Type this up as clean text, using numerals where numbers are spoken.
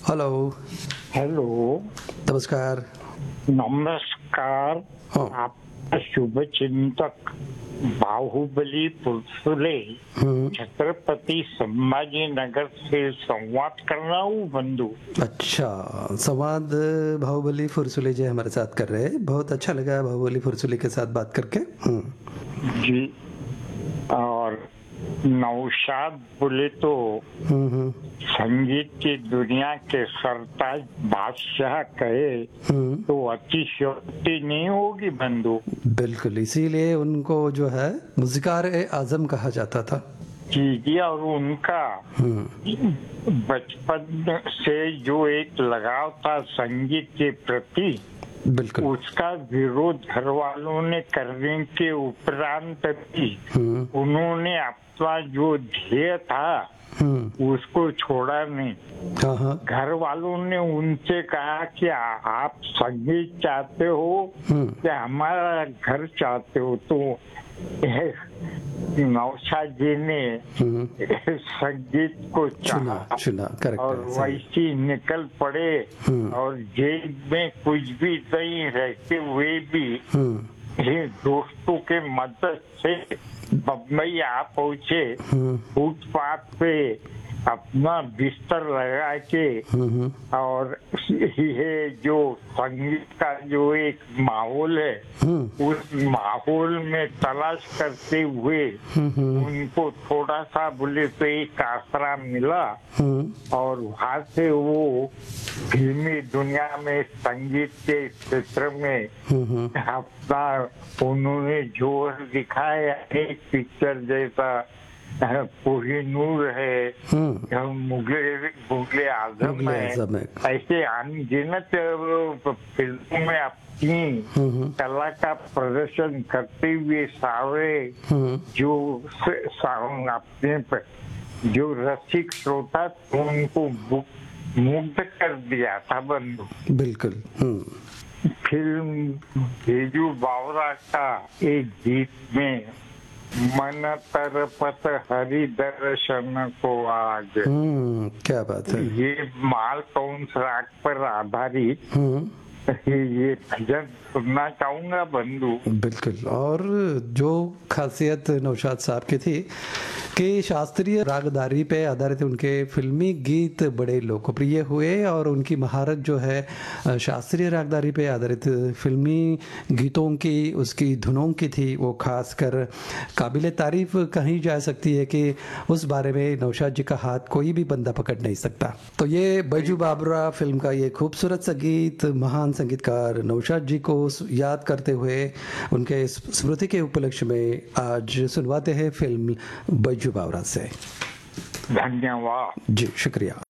Hello. Hello. नमस्कार। नमस्कार। हाँ। आपका शुभ चिंतक बाहुबली पुरसुले छत्रपति संभाजी नगर से संवाद कर रहा हूँ बंधु। अच्छा, संवाद बाहुबली फुरसुले जी हमारे साथ कर रहे हैं। बहुत अच्छा लगा बाहुबली फुरसुले के साथ बात करके। जी। और नौशाद बोले तो संगीत की दुनिया के सरताज बादशाह कहे तो अतिशयोक्ति नहीं होगी बंधु। बिल्कुल, इसीलिए उनको जो है मुज़िकार ए आज़म कहा जाता था। जी, और उनका बचपन से जो एक लगाव था संगीत के प्रति, बिल्कुल। उसका विरोध घर वालों ने करने के उपरांत भी उन्होंने अपना जो ध्येय था उसको छोड़ा नहीं। हाँ हाँ। घर वालों ने उनसे कहा कि आप संगीत चाहते हो या हमारा घर चाहते हो, तो नौशाद जी ने संगीत को चुना चाहा करेक्ट और है, सही। वैसे निकल पड़े और जेल में कुछ भी नहीं रहते हुए भी ये दोस्तों के मदद से बम्बई आ पहुंचे। फुटपाथ पे अपना बिस्तर लगा के और ये जो संगीत का जो एक माहौल है उस माहौल में तलाश करते हुए उनको थोड़ा सा बोले तो एक आसरा मिला और वहां से वो फिल्मी दुनिया में संगीत के क्षेत्र में अपना उन्होंने जोर दिखाया। एक पिक्चर जैसा कोहिनूर है, मुगले आजम है, ऐसे अनगिनत फिल्मों में अपनी कला का प्रदर्शन करते हुए सारे जो अपने जो रसिक श्रोता उनको मुग्ध कर दिया था बंधु। बिल्कुल। फिल्म भेजू बावरा का एक गीत में मन तरपत हरि दर्शन को आज, क्या बात है। ये माल कौंस राग पर आधारित ये भजन सुनना चाहूंगा बंधु। बिल्कुल। और जो खासियत नौशाद साहब की थी कि शास्त्रीय रागदारी पे आधारित उनके फिल्मी गीत बड़े लोकप्रिय हुए और उनकी महारत जो है शास्त्रीय रागदारी पे आधारित फिल्मी गीतों की, उसकी धुनों की थी, वो खासकर काबिल तारीफ कही जा सकती है कि उस बारे में नौशाद जी का हाथ कोई भी बंदा पकड़ नहीं सकता। तो ये बैजू बावरा फिल्म का ये खूबसूरत सा गीत महान संगीतकार नौशाद जी को याद करते हुए उनके स्मृति के उपलक्ष्य में आज सुनवाते हैं फिल्म बैजू बावरा से। धन्यवाद जी, शुक्रिया।